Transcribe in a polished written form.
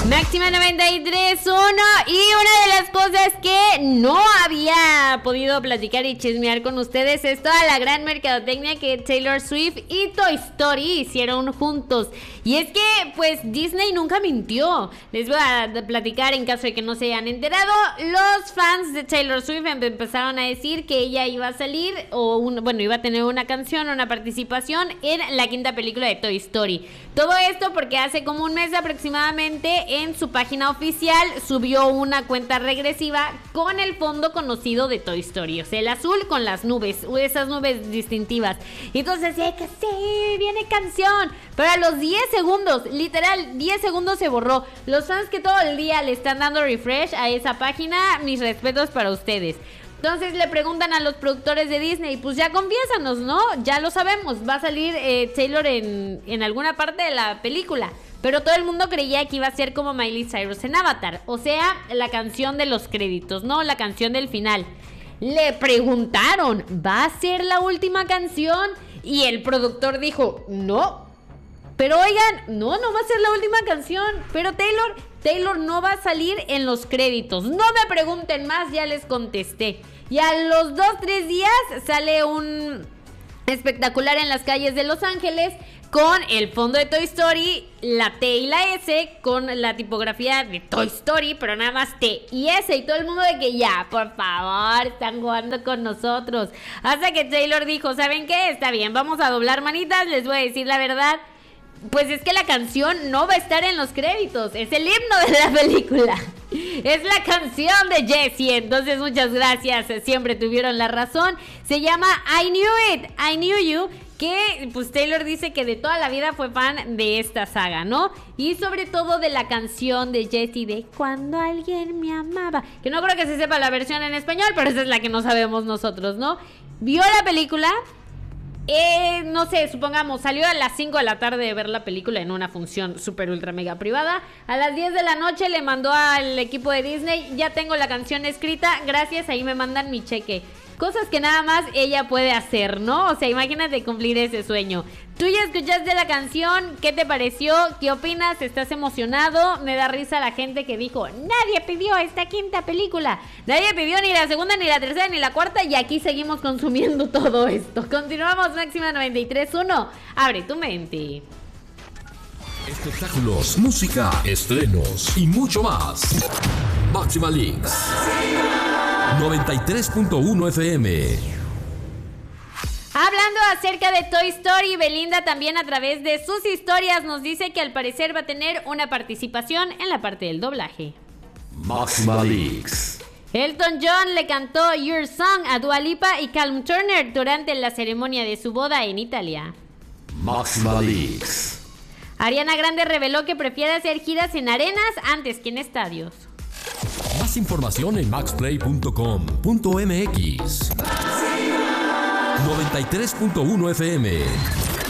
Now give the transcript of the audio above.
Máxima 93.1. Y una de las cosas que no había podido platicar y chismear con ustedes es toda la gran mercadotecnia que Taylor Swift y Toy Story hicieron juntos. Y es que, pues, Disney nunca mintió. Les voy a platicar en caso de que no se hayan enterado. Los fans de Taylor Swift empezaron a decir que ella iba a salir, iba a tener una canción, una participación en la quinta película de Toy Story. Todo esto porque hace como un mes aproximadamente en su página oficial subió una cuenta regresiva con el fondo conocido de Toy Story, o sea, el azul con las nubes, esas nubes distintivas. Y entonces decía que sí, viene canción, pero a los 10 segundos, literal 10 segundos se borró. Los fans que todo el día le están dando refresh a esa página, mis respetos para ustedes. Entonces le preguntan a los productores de Disney, pues ya confiésanos, ¿no? Ya lo sabemos, va a salir Taylor en alguna parte de la película. Pero todo el mundo creía que iba a ser como Miley Cyrus en Avatar, o sea, la canción de los créditos, ¿no? La canción del final. Le preguntaron, ¿va a ser la última canción? Y el productor dijo, no. Pero oigan, no va a ser la última canción. Pero Taylor no va a salir en los créditos. No me pregunten más, ya les contesté. Y a los 2-3 días sale un espectacular en las calles de Los Ángeles con el fondo de Toy Story, la T y la S, con la tipografía de Toy Story, pero nada más T y S. Y todo el mundo de que ya, por favor, están jugando con nosotros. Hasta que Taylor dijo, ¿saben qué? Está bien, vamos a doblar manitas, les voy a decir la verdad. Pues es que la canción no va a estar en los créditos. Es el himno de la película. Es la canción de Jessie. Entonces muchas gracias, siempre tuvieron la razón. Se llama I Knew It, I Knew You. Que pues Taylor dice que de toda la vida fue fan de esta saga, ¿no? Y sobre todo de la canción de Jessie de Cuando alguien me amaba. Que no creo que se sepa la versión en español, pero esa es la que no sabemos nosotros, ¿no? ¿Vio la película? No sé, supongamos, salió a las 5 de la tarde de ver la película en una función super ultra mega privada. A las 10 de la noche le mandó al equipo de Disney, ya tengo la canción escrita, gracias, ahí me mandan mi cheque. Cosas que nada más ella puede hacer, ¿no? O sea, imagínate cumplir ese sueño. Tú ya escuchaste la canción, ¿qué te pareció? ¿Qué opinas? ¿Estás emocionado? Me da risa la gente que dijo, nadie pidió esta quinta película. Nadie pidió ni la segunda, ni la tercera, ni la cuarta, y aquí seguimos consumiendo todo esto. Continuamos, Máxima 93.1. Abre tu mente. Espectáculos, música, estrenos y mucho más. Máxima Links 93.1 FM. Hablando acerca de Toy Story, Belinda también a través de sus historias nos dice que al parecer va a tener una participación en la parte del doblaje. Máxima Links. Elton John le cantó Your Song a Dua Lipa y Callum Turner durante la ceremonia de su boda en Italia. Máxima Links. Ariana Grande reveló que prefiere hacer giras en arenas antes que en estadios. Más información en maxplay.com.mx. 93.1 FM.